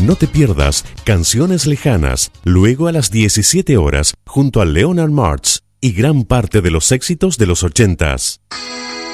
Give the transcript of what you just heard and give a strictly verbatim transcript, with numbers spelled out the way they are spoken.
No te pierdas Canciones Lejanas, luego a las diecisiete horas, junto a Leonard Martz y gran parte de los éxitos de los ochentas.